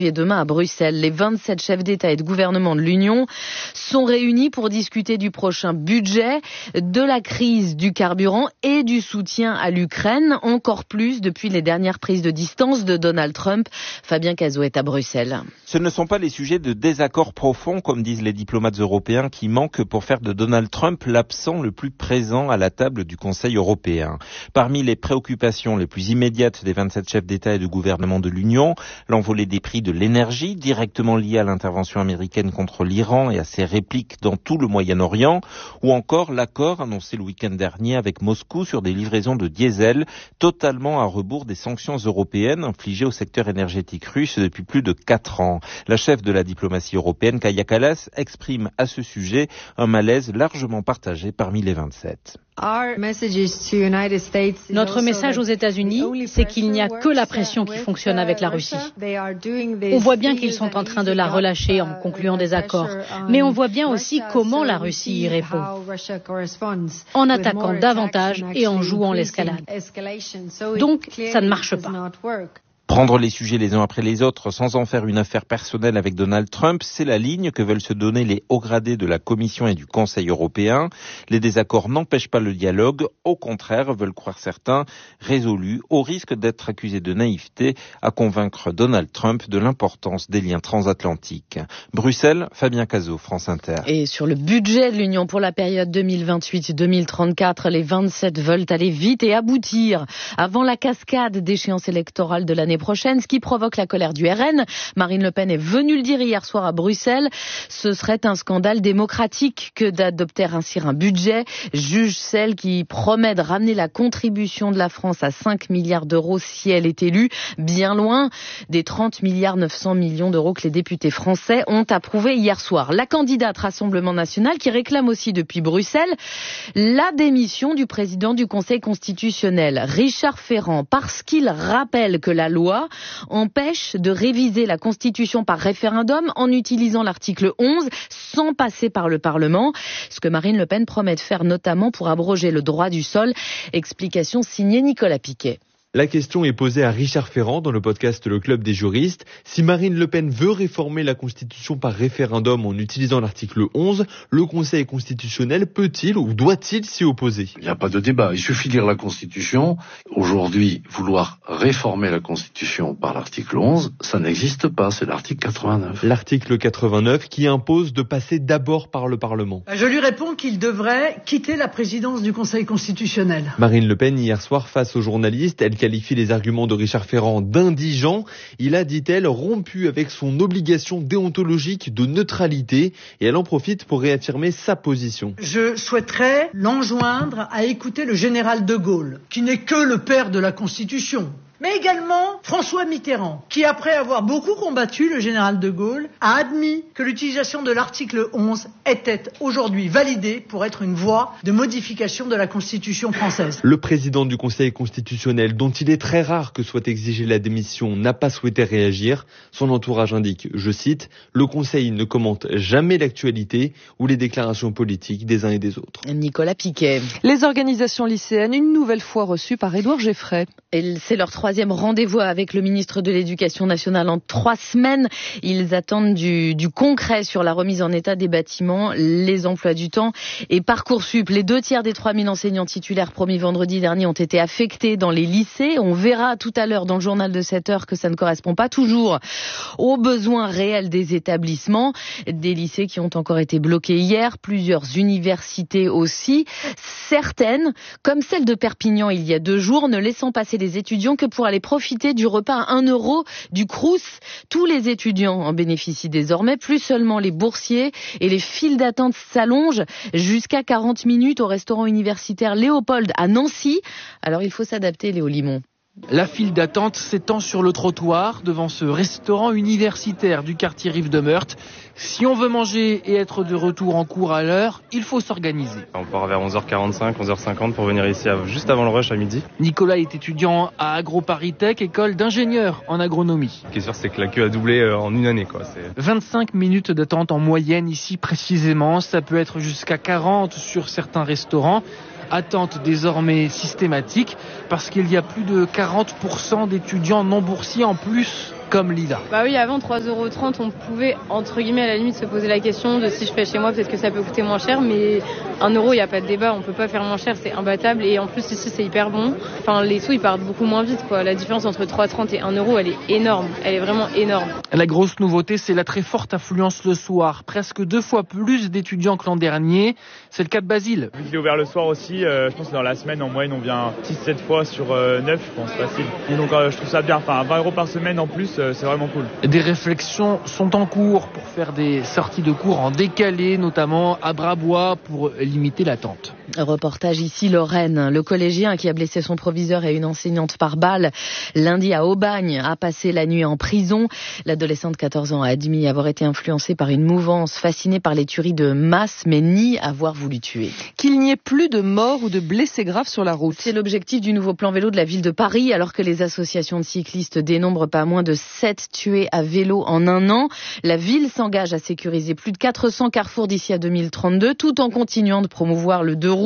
Et demain à Bruxelles, les 27 chefs d'État et de gouvernement de l'Union sont réunis pour discuter du prochain budget, de la crise du carburant et du soutien à l'Ukraine, encore plus depuis les dernières prises de distance de Donald Trump. Fabien Cazot est à Bruxelles. Ce ne sont pas les sujets de désaccord profond, comme disent les diplomates européens, qui manquent pour faire de Donald Trump l'absent le plus présent à la table du Conseil européen. Parmi les préoccupations les plus immédiates des 27 chefs d'État et de gouvernement de l'Union, l'envolée des prix de l'énergie, directement liée à l'intervention américaine contre l'Iran et à ses répliques dans tout le Moyen-Orient, ou encore l'accord annoncé le week-end dernier avec Moscou sur des livraisons de diesel, totalement à rebours des sanctions européennes infligées au secteur énergétique russe depuis plus de 4 ans. La chef de la diplomatie européenne, Kaja Kallas, exprime à ce sujet un malaise largement partagé parmi les 27. Notre message aux États-Unis, c'est qu'il n'y a que la pression qui fonctionne avec la Russie. On voit bien qu'ils sont en train de la relâcher en concluant des accords, mais on voit bien aussi comment la Russie y répond, en attaquant davantage et en jouant l'escalade. Donc, ça ne marche pas. Prendre les sujets les uns après les autres sans en faire une affaire personnelle avec Donald Trump, c'est la ligne que veulent se donner les hauts gradés de la Commission et du Conseil européen. Les désaccords n'empêchent pas le dialogue, au contraire, veulent croire certains, résolus, au risque d'être accusés de naïveté, à convaincre Donald Trump de l'importance des liens transatlantiques. Bruxelles, Fabien Cazot, France Inter. Et sur le budget de l'Union pour la période 2028-2034, les 27 veulent aller vite et aboutir avant la cascade d'échéances électorales de l'année prochaine, ce qui provoque la colère du RN. Marine Le Pen est venue le dire hier soir à Bruxelles. Ce serait un scandale démocratique que d'adopter ainsi un budget, juge celle qui promet de ramener la contribution de la France à 5 milliards d'euros si elle est élue, bien loin des 30 milliards 900 millions d'euros que les députés français ont approuvé hier soir. La candidate Rassemblement National qui réclame aussi depuis Bruxelles la démission du président du Conseil constitutionnel, Richard Ferrand, parce qu'il rappelle que la loi empêche de réviser la Constitution par référendum en utilisant l'article 11 sans passer par le Parlement. Ce que Marine Le Pen promet de faire notamment pour abroger le droit du sol. Explication signée Nicolas Piquet. La question est posée à Richard Ferrand dans le podcast Le Club des juristes. Si Marine Le Pen veut réformer la Constitution par référendum en utilisant l'article 11, le Conseil constitutionnel peut-il ou doit-il s'y opposer ? Il n'y a pas de débat. Il suffit de lire la Constitution. Aujourd'hui, vouloir réformer la Constitution par l'article 11, ça n'existe pas. C'est l'article 89. L'article 89 qui impose de passer d'abord par le Parlement. Je lui réponds qu'il devrait quitter la présidence du Conseil constitutionnel. Marine Le Pen, hier soir, face aux journalistes, elle qualifie les arguments de Richard Ferrand d'indigents. Il a, dit-elle, rompu avec son obligation déontologique de neutralité et elle en profite pour réaffirmer sa position. Je souhaiterais l'enjoindre à écouter le général de Gaulle, qui n'est que le père de la Constitution. Mais également François Mitterrand, qui après avoir beaucoup combattu le général de Gaulle, a admis que l'utilisation de l'article 11 était aujourd'hui validée pour être une voie de modification de la Constitution française. Le président du Conseil constitutionnel, dont il est très rare que soit exigée la démission, n'a pas souhaité réagir. Son entourage indique, je cite, « Le Conseil ne commente jamais l'actualité ou les déclarations politiques des uns et des autres ». Nicolas Piquet. Les organisations lycéennes, une nouvelle fois reçues par Édouard Geffray. Et c'est leur troisième rendez-vous avec le ministre de l'Éducation nationale en 3 semaines. Ils attendent du concret sur la remise en état des bâtiments, les emplois du temps et Parcoursup. Les 2/3 des 3000 enseignants titulaires promis vendredi dernier ont été affectés dans les lycées. On verra tout à l'heure dans le journal de 7 heures que ça ne correspond pas toujours aux besoins réels des établissements. Des lycées qui ont encore été bloqués hier, plusieurs universités aussi. Certaines, comme celle de Perpignan il y a 2 jours, ne laissant passer les étudiants que pour aller profiter du repas à 1 € du Crous. Tous les étudiants en bénéficient désormais, plus seulement les boursiers, et les files d'attente s'allongent jusqu'à 40 minutes au restaurant universitaire Léopold à Nancy. Alors il faut s'adapter, Léo Limon. La file d'attente s'étend sur le trottoir devant ce restaurant universitaire du quartier Rive de Meurthe. Si on veut manger et être de retour en cours à l'heure, il faut s'organiser. On part vers 11h45, 11h50 pour venir ici juste avant le rush à midi. Nicolas est étudiant à AgroParisTech, école d'ingénieur en agronomie. Ce qui est sûr, c'est que la queue a doublé en une année, quoi. 25 minutes d'attente en moyenne ici précisément. Ça peut être jusqu'à 40 sur certains restaurants. Attente désormais systématique parce qu'il y a plus de 40% d'étudiants non boursiers en plus comme Lila. Bah oui, avant 3,30 €, on pouvait entre guillemets à la limite se poser la question de si je fais chez moi, peut-être que ça peut coûter moins cher, mais 1 €, il n'y a pas de débat, on peut pas faire moins cher, c'est imbattable, et en plus ici c'est hyper bon. Enfin, les sous ils partent beaucoup moins vite, quoi. La différence entre 3,30 et 1 €, elle est énorme, elle est vraiment énorme. La grosse nouveauté, c'est la très forte affluence le soir, presque 2 fois plus d'étudiants que l'an dernier. C'est le cas de Basile. Vu qu'il est ouvert le soir aussi, je pense que dans la semaine en moyenne on vient 6-7 fois sur 9, je pense, facile. Et donc je trouve ça bien, enfin 20 € par semaine en plus, c'est vraiment cool. Des réflexions sont en cours pour faire des sorties de cours en décalé, notamment à Brabois, pour limiter l'attente. Reportage ici Lorraine. Le collégien qui a blessé son proviseur et une enseignante par balle lundi à Aubagne a passé la nuit en prison. L'adolescente de 14 ans a admis avoir été influencée par une mouvance fascinée par les tueries de masse, mais nie avoir voulu tuer. Qu'il n'y ait plus de morts ou de blessés graves sur la route. C'est l'objectif du nouveau plan vélo de la ville de Paris, alors que les associations de cyclistes dénombrent pas moins de 7 tués à vélo en 1 an. La ville s'engage à sécuriser plus de 400 carrefours d'ici à 2032, tout en continuant de promouvoir le 2 roues.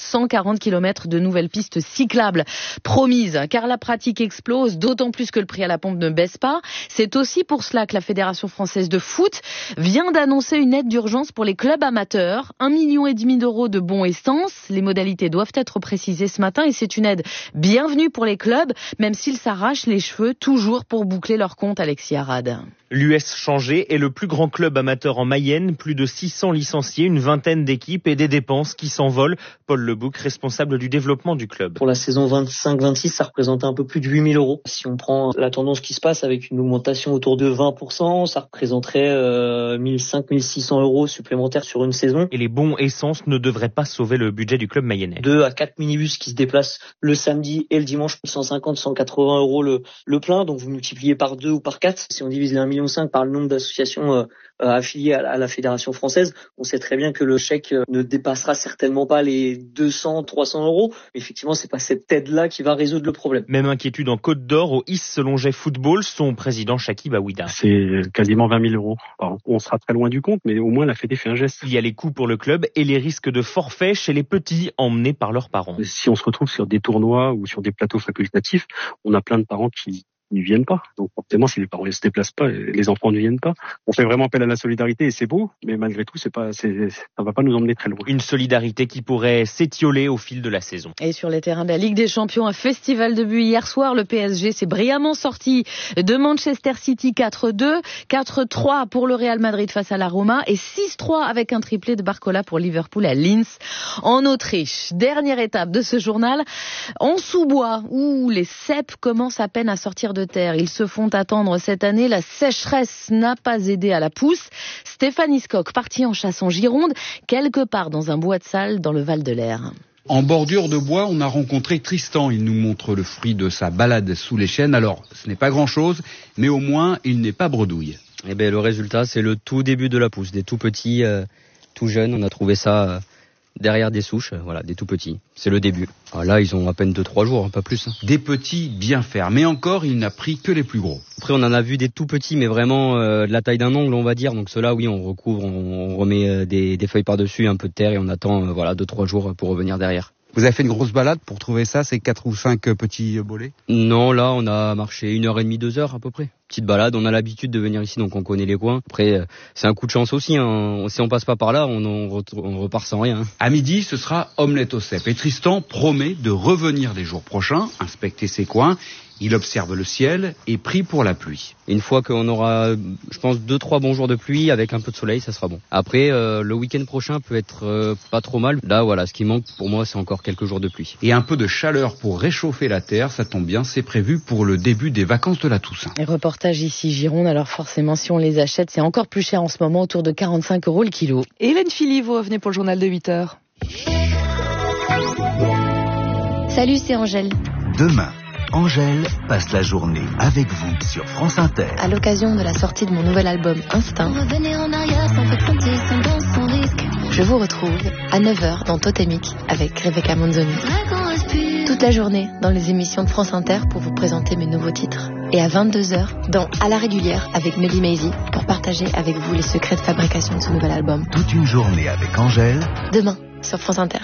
140 km de nouvelles pistes cyclables promises, car la pratique explose, d'autant plus que le prix à la pompe ne baisse pas. C'est aussi pour cela que la Fédération française de foot vient d'annoncer une aide d'urgence pour les clubs amateurs, 1,5 million d'euros de bons essence. Les modalités doivent être précisées ce matin et c'est une aide bienvenue pour les clubs, même s'ils s'arrachent les cheveux toujours pour boucler leur compte. Alexis Arad. L'US Changé est le plus grand club amateur en Mayenne, plus de 600 licenciés, une vingtaine d'équipes et des dépenses qui s'envolent. Paul Lebouc, responsable du développement du club. Pour la saison 25-26, ça représente un peu plus de 8 000 €. Si on prend la tendance qui se passe avec une augmentation autour de 20%, ça représenterait 1 500 1 600 € supplémentaires sur une saison. Et les bons essences ne devraient pas sauver le budget du club mayennais. 2 à 4 minibus qui se déplacent le samedi et le dimanche, 150 180 € le plein. Donc vous multipliez par 2 ou par 4. Si on divise les 1,5 million par le nombre d'associations affiliées à la Fédération française, on sait très bien que le chèque ne dépassera certainement pas les 200 300 €. Mais effectivement, c'est pas cette aide-là qui va résoudre le problème. Même inquiétude en Côte d'Or au Is-Selonget Football, son président Chakib Aouida. C'est quasiment 20 000 €. Alors, on sera très loin du compte, mais au moins la Fédé fait un geste. Il y a les coûts pour le club et les risques de forfait chez les petits emmenés par leurs parents. Si on se retrouve sur des tournois ou sur des plateaux facultatifs, on a plein de parents qui ne viennent pas. Donc forcément, si les parents ne se déplacent pas, les enfants ne viennent pas. On fait vraiment appel à la solidarité et c'est beau, mais malgré tout, ça va pas nous emmener très loin. Une solidarité qui pourrait s'étioler au fil de la saison. Et sur les terrains de la Ligue des Champions, un festival de buts hier soir, le PSG s'est brillamment sorti de Manchester City 4-2, 4-3 pour le Real Madrid face à la Roma et 6-3 avec un triplé de Barcola pour Liverpool à Linz en Autriche. Dernière étape de ce journal, en sous-bois où les cèpes commencent à peine à sortir de terre. Ils se font attendre cette année. La sécheresse n'a pas aidé à la pousse. Stéphanie Scocq, parti en chasse en Gironde, quelque part dans un bois de salle dans le Val de l'Air. En bordure de bois, on a rencontré Tristan. Il nous montre le fruit de sa balade sous les chênes. Alors, ce n'est pas grand-chose, mais au moins, il n'est pas bredouille. Eh bien, le résultat, c'est le tout début de la pousse. Des tout petits, tout jeunes. On a trouvé ça derrière des souches, voilà, des tout petits. C'est le début. Ah, là, ils ont à peine 2-3 jours, pas plus. Des petits bien fermes. Mais encore, il n'a pris que les plus gros. Après, on en a vu des tout petits, mais vraiment de la taille d'un ongle, on va dire. Donc ceux-là, oui, on recouvre, on remet des feuilles par-dessus, un peu de terre, et on attend 2-3 jours pour revenir derrière. Vous avez fait une grosse balade pour trouver ça, ces 4 ou 5 petits bolets? Non, là, on a marché 1h30, 2 heures à peu près. Petite balade, on a l'habitude de venir ici, donc on connaît les coins. Après, c'est un coup de chance aussi, hein. Si on passe pas par là, on repart sans rien. À midi, ce sera omelette aux cèpes. Et Tristan promet de revenir les jours prochains, inspecter ses coins. Il observe le ciel et prie pour la pluie. Une fois qu'on aura, je pense, 2-3 bons jours de pluie avec un peu de soleil, ça sera bon. Après, le week-end prochain peut être pas trop mal. Là, voilà, ce qui manque pour moi, c'est encore quelques jours de pluie. Et un peu de chaleur pour réchauffer la terre, ça tombe bien, c'est prévu pour le début des vacances de la Toussaint. Et reportage ici Gironde, alors forcément, si on les achète, c'est encore plus cher en ce moment, autour de 45 € le kilo. Et Hélène Philly, vous revenez pour le journal de 8h. Salut, c'est Angèle. Demain, Angèle passe la journée avec vous sur France Inter. À l'occasion de la sortie de mon nouvel album Instinct, je vous retrouve à 9h dans Totémique avec Rebecca Monzoni. Toute la journée dans les émissions de France Inter pour vous présenter mes nouveaux titres. Et à 22h dans À la régulière avec Melly Maisy pour partager avec vous les secrets de fabrication de ce nouvel album. Toute une journée avec Angèle. Demain. sur France Inter.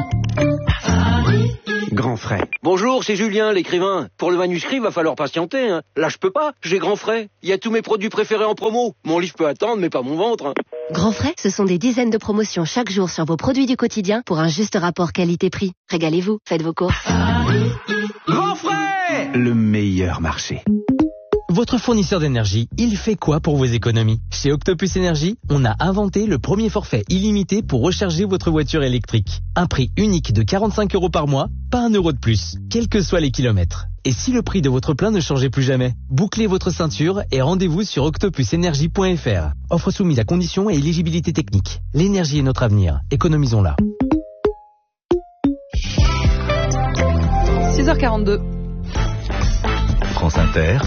Grand Frais. Bonjour, c'est Julien, l'écrivain. Pour le manuscrit, va falloir patienter. Hein. Là, je peux pas. J'ai Grand Frais. Il y a tous mes produits préférés en promo. Mon livre peut attendre, mais pas mon ventre. Hein. Grand Frais, ce sont des dizaines de promotions chaque jour sur vos produits du quotidien pour un juste rapport qualité-prix. Régalez-vous, faites vos courses. Grand Frais, le meilleur marché. Votre fournisseur d'énergie, il fait quoi pour vos économies ? Chez Octopus Énergie, on a inventé le premier forfait illimité pour recharger votre voiture électrique. Un prix unique de 45 € par mois, pas 1 € de plus, quels que soient les kilomètres. Et si le prix de votre plein ne changeait plus jamais ? Bouclez votre ceinture et rendez-vous sur octopusenergie.fr. Offre soumise à conditions et éligibilité technique. L'énergie est notre avenir, économisons-la. 6h42. France Inter.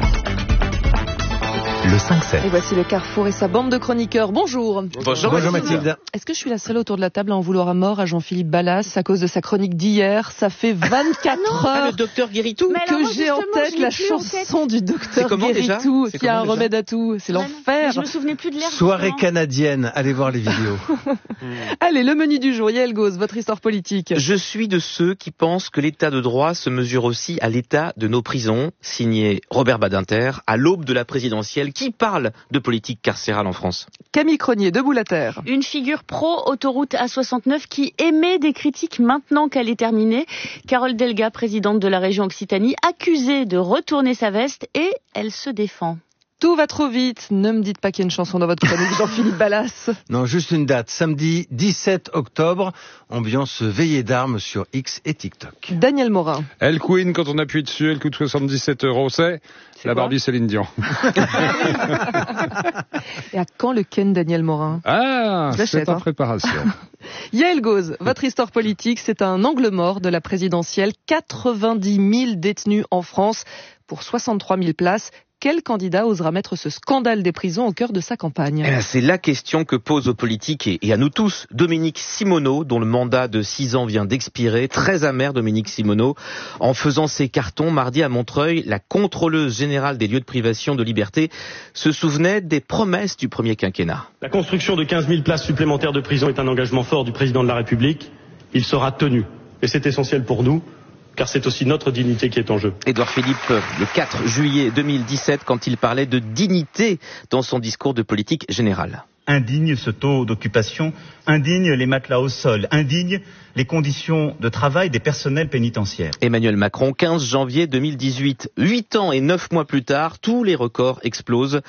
Le 5-7. Et voici le Carrefour et sa bande de chroniqueurs. Bonjour. Bonjour Mathilde. Est-ce que je suis la seule autour de la table à en vouloir à mort à Jean-Philippe Ballas à cause de sa chronique d'hier ? Ça fait 24 heures le docteur Guéritou que j'ai en tête la chanson du docteur Guéritou qui a un remède à tout. C'est l'enfer. Je me souvenais plus de l'air. Soirée canadienne. Allez voir les vidéos. Allez, le menu du jour. Yael Gauz, votre histoire politique. Je suis de ceux qui pensent que l'état de droit se mesure aussi à l'état de nos prisons. Signé Robert Badinter, à l'aube de la présidentielle. Qui parle de politique carcérale en France ? Camille Cronier, debout la terre. Une figure pro-autoroute A69 qui émet des critiques maintenant qu'elle est terminée. Carole Delga, présidente de la région Occitanie, accusée de retourner sa veste et elle se défend. Tout va trop vite. Ne me dites pas qu'il y a une chanson dans votre chronique, Jean-Philippe Ballas. Non, juste une date. Samedi 17 octobre, ambiance veillée d'armes sur X et TikTok. Daniel Morin. Elle Queen, quand on appuie dessus, elle coûte 77 €. C'est la Barbie Céline Dion. Et à quand le Ken Daniel Morin ? Ah, c'est en préparation. Yael Gauz, votre histoire politique, c'est un angle mort de la présidentielle. 90 000 détenus en France pour 63 000 places. Quel candidat osera mettre ce scandale des prisons au cœur de sa campagne ? C'est la question que pose aux politiques et à nous tous Dominique Simonot, dont le mandat de 6 ans vient d'expirer. Très amer, Dominique Simonot. En faisant ses cartons mardi à Montreuil, la contrôleuse générale des lieux de privation de liberté se souvenait des promesses du premier quinquennat. La construction de 15 000 places supplémentaires de prison est un engagement fort du président de la République. Il sera tenu. Et c'est essentiel pour nous, car c'est aussi notre dignité qui est en jeu. Édouard Philippe, le 4 juillet 2017, quand il parlait de dignité dans son discours de politique générale. Indigne ce taux d'occupation, indigne les matelas au sol, indigne les conditions de travail des personnels pénitentiaires. Emmanuel Macron, 15 janvier 2018, 8 ans et 9 mois plus tard, tous les records explosent.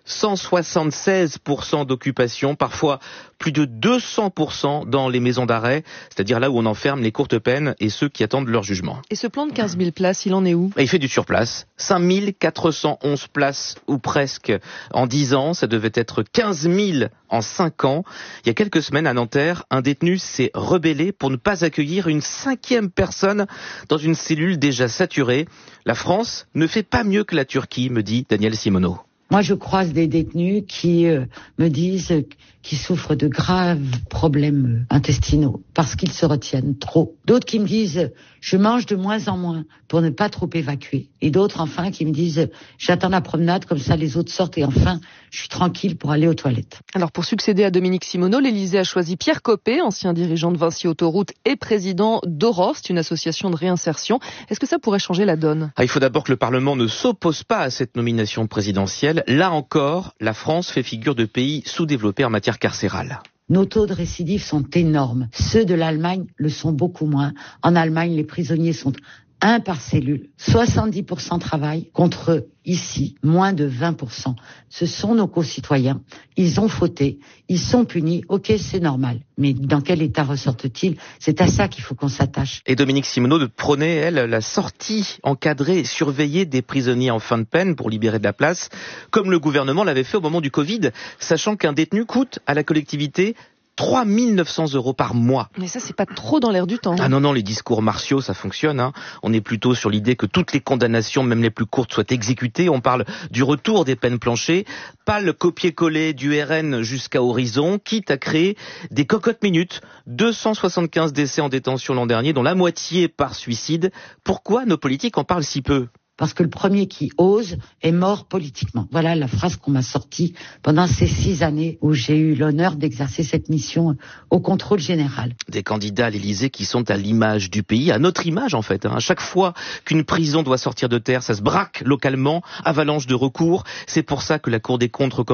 176% d'occupation, parfois plus de 200% dans les maisons d'arrêt, c'est-à-dire là où on enferme les courtes peines et ceux qui attendent leur jugement. Et ce plan de 15 000 places, il en est où ? Il fait du surplace. 5 411 places ou presque en 10 ans, ça devait être 15 000 en 5 ans. Il y a quelques semaines à Nanterre, un détenu s'est rebellé pour ne pas accueillir une 5e personne dans une cellule déjà saturée. La France ne fait pas mieux que la Turquie, me dit Daniel Simonot. Moi, je croise des détenus qui me disent qu'ils souffrent de graves problèmes intestinaux parce qu'ils se retiennent trop. D'autres qui me disent je mange de moins en moins pour ne pas trop évacuer. Et d'autres, enfin, qui me disent j'attends la promenade, comme ça les autres sortent et enfin, je suis tranquille pour aller aux toilettes. Alors, pour succéder à Dominique Simonot, l'Élysée a choisi Pierre Coppée, ancien dirigeant de Vinci Autoroute et président d'Orost, une association de réinsertion. Est-ce que ça pourrait changer la donne ? Il faut d'abord que le Parlement ne s'oppose pas à cette nomination présidentielle. Là encore, la France fait figure de pays sous-développé en matière carcérale. Nos taux de récidive sont énormes. Ceux de l'Allemagne le sont beaucoup moins. En Allemagne, les prisonniers sont 1 par cellule. 70% travaillent contre ici, moins de 20%. Ce sont nos concitoyens. Ils ont fauté. Ils sont punis. Ok, c'est normal. Mais dans quel état ressortent-ils ? C'est à ça qu'il faut qu'on s'attache. Et Dominique Simonot prônait, elle, la sortie encadrée et surveillée des prisonniers en fin de peine pour libérer de la place, comme le gouvernement l'avait fait au moment du Covid, sachant qu'un détenu coûte à la collectivité 3 900 € par mois. Mais ça, c'est pas trop dans l'air du temps. Ah non, les discours martiaux, ça fonctionne. On est plutôt sur l'idée que toutes les condamnations, même les plus courtes, soient exécutées. On parle du retour des peines planchées, pas le copier-coller du RN jusqu'à Horizon, quitte à créer des cocottes minutes. 275 décès en détention l'an dernier, dont la moitié par suicide. Pourquoi nos politiques en parlent si peu ? parce que le premier qui ose est mort politiquement. Voilà la phrase qu'on m'a sortie pendant ces 6 années où j'ai eu l'honneur d'exercer cette mission au contrôle général. Des candidats à l'Élysée qui sont à l'image du pays, à notre image en fait. À chaque fois qu'une prison doit sortir de terre, ça se braque localement, avalanche de recours. C'est pour ça que la Cour des comptes recommande